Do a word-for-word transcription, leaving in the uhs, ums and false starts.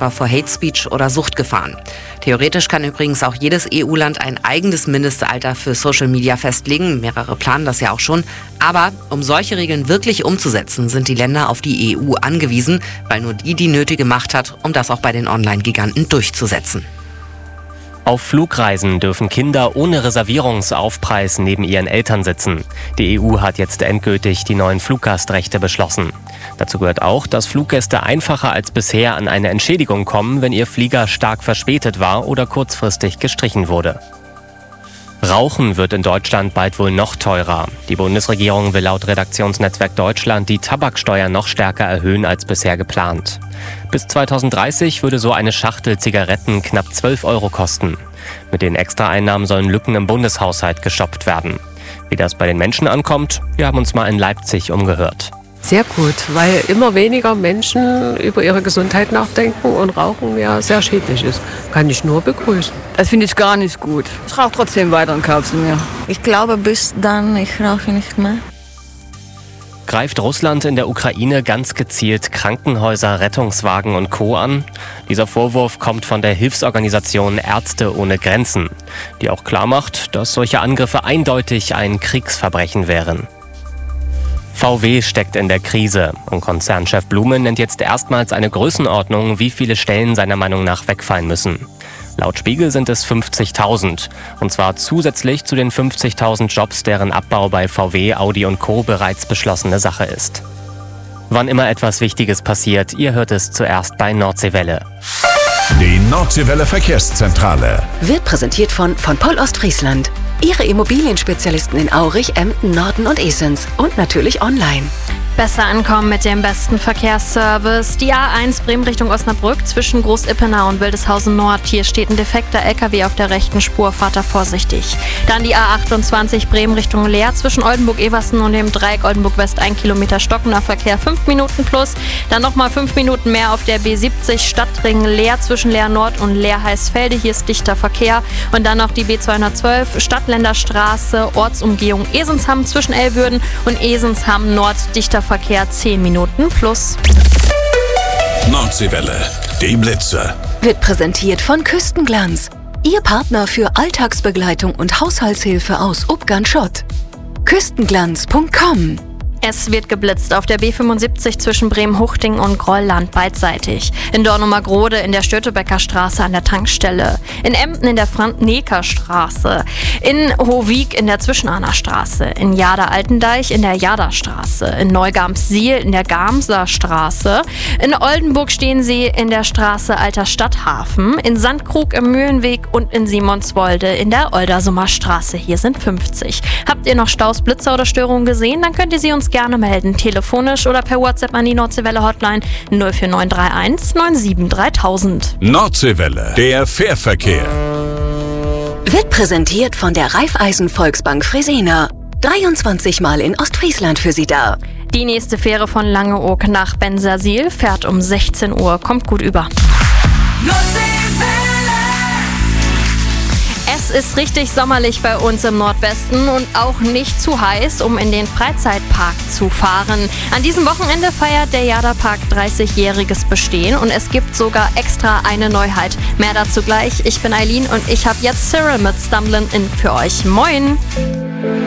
etwa vor Hate Speech oder Suchtgefahren. Theoretisch kann übrigens auch jedes E U-Land ein eigenes Mindestalter für Social Media festlegen. Mehrere planen das ja auch schon. Aber um solche Regeln wirklich umzusetzen, sind die Länder auf die E U angewiesen, weil nur die die nötige Macht hat, um das auch bei den Online-Giganten durchzusetzen. Auf Flugreisen dürfen Kinder ohne Reservierungsaufpreis neben ihren Eltern sitzen. Die E U hat jetzt endgültig die neuen Fluggastrechte beschlossen. Dazu gehört auch, dass Fluggäste einfacher als bisher an eine Entschädigung kommen, wenn ihr Flieger stark verspätet war oder kurzfristig gestrichen wurde. Rauchen wird in Deutschland bald wohl noch teurer. Die Bundesregierung will laut Redaktionsnetzwerk Deutschland die Tabaksteuer noch stärker erhöhen als bisher geplant. Bis zweitausenddreißig würde so eine Schachtel Zigaretten knapp zwölf Euro kosten. Mit den Extraeinnahmen sollen Lücken im Bundeshaushalt gestopft werden. Wie das bei den Menschen ankommt, wir haben uns mal in Leipzig umgehört. Sehr gut, weil immer weniger Menschen über ihre Gesundheit nachdenken und Rauchen ja sehr schädlich ist. Kann ich nur begrüßen. Das finde ich gar nicht gut. Ich rauche trotzdem weiter und kaufe sie mir. Ich glaube, bis dann, ich rauche nicht mehr. Greift Russland in der Ukraine ganz gezielt Krankenhäuser, Rettungswagen und Co. an? Dieser Vorwurf kommt von der Hilfsorganisation Ärzte ohne Grenzen, die auch klarmacht, dass solche Angriffe eindeutig ein Kriegsverbrechen wären. V W steckt in der Krise und Konzernchef Blume nennt jetzt erstmals eine Größenordnung, wie viele Stellen seiner Meinung nach wegfallen müssen. Laut Spiegel sind es fünfzigtausend, und zwar zusätzlich zu den fünfzigtausend Jobs, deren Abbau bei V W, Audi und Co. bereits beschlossene Sache ist. Wann immer etwas Wichtiges passiert, ihr hört es zuerst bei Nordseewelle. Die Nordseewelle Verkehrszentrale wird präsentiert von von Poll Ostfriesland. Ihre Immobilienspezialisten in Aurich, Emden, Norden und Esens und natürlich online. Besser ankommen mit dem besten Verkehrsservice. Die A eins Bremen Richtung Osnabrück zwischen Groß-Ippenau und Wildeshausen Nord. Hier steht ein defekter L K W auf der rechten Spur. Fahrt da vorsichtig. Dann die A achtundzwanzig Bremen Richtung Leer zwischen Oldenburg-Eversen und dem Dreieck Oldenburg-West. Ein Kilometer stockender Verkehr, fünf Minuten plus. Dann nochmal fünf Minuten mehr auf der B siebzig Stadtring Leer zwischen Leer Nord und Leer Heißfelde. Hier ist dichter Verkehr. Und dann noch die B zweihundertzwölf Stadtländerstraße, Ortsumgehung Esensham zwischen Elbwürden und Esensham Nord. Dichter Verkehr zehn Minuten plus. Nordseewelle, die Blitze. Wird präsentiert von Küstenglanz. Ihr Partner für Alltagsbegleitung und Haushaltshilfe aus Ubgan-Schott. Küstenglanz punkt com. Es wird geblitzt auf der B fünfundsiebzig zwischen Bremen-Huchting und Grolland beidseitig. In Dornumergrode in der Störtebecker Straße an der Tankstelle. In Emden in der Franz-Neker-Straße. In Hohwig in der Zwischenahner Straße. In Jada-Altendeich in der Jada-Straße. In Neugarms-Siel in der Garmser Straße. In Oldenburg stehen sie in der Straße Alter Stadthafen. In Sandkrug im Mühlenweg und in Simonswolde in der Oldersumer Straße. Hier sind fünfzig. Habt ihr noch Staus, Blitzer oder Störungen gesehen? Dann könnt ihr sie uns gerne melden, telefonisch oder per WhatsApp an die Nordseewelle Hotline null vier neun drei eins neun sieben dreitausend. Nordseewelle, der Fährverkehr. Wird präsentiert von der Raiffeisen Volksbank Fresenier. dreiundzwanzig Mal in Ostfriesland für Sie da. Die nächste Fähre von Langeoog nach Bensersiel fährt um sechzehn Uhr. Kommt gut über. Es ist richtig sommerlich bei uns im Nordwesten und auch nicht zu heiß, um in den Freizeitpark zu fahren. An diesem Wochenende feiert der Jada-Park dreißigjähriges Bestehen und es gibt sogar extra eine Neuheit. Mehr dazu gleich. Ich bin Eileen und ich habe jetzt Cyril mit Stumblin' In für euch. Moin!